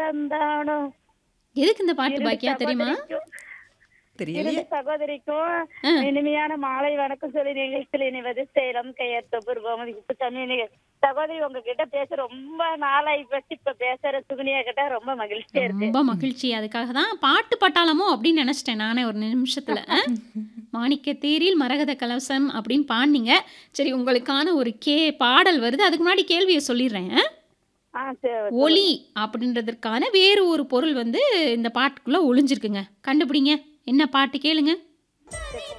தந்தானோ எதுக்கு இந்த பாட்டு இரண்டு பாக்கியா தெரியுமா? சகோதரிக்கும் தெரியலையே. இரண்டு சகோதரிக்கும் ஆ. இனிமையான மாலை வணக்கம் சொல்லி நிகழ்ச்சியில் இணைவது சேலம் கையத்தொப்பூர் கோமதி குப்புசாமி சகோதரி உங்ககிட்ட பேச ரொம்ப நாளாகி போச்சு. இப்ப பேசுற சுகுனியா கிட்ட ரொம்ப மகிழ்ச்சியா இருக்கு. ரொம்ப மகிழ்ச்சி. அதுக்காக தான் பாட்டு பட்டாளமோ அப்படின்னு நினைச்சிட்டேன் நானே ஒரு நிமிஷத்துல. மாணிக்க தேரில் மரகத கலசம் அப்படின்னு பாடுனீங்க. சரி உங்களுக்கான ஒரு பாடல் வருது. அதுக்கு முன்னாடி கேள்வியை சொல்லிடுறேன். சரி ஒலி அப்படின்றதற்கான வேறு ஒரு பொருள் வந்து இந்த பாட்டுக்குள்ள ஒளிஞ்சிருக்குங்க. கண்டுபிடிங்க. என்ன பாட்டு கேளுங்க. சொல்லுங்க.